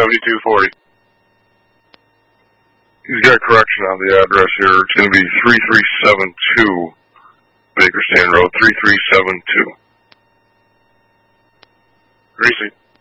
7240. He's got a correction on the address here. It's going to be 3372 Bakerstand Road, 3372. Greasy.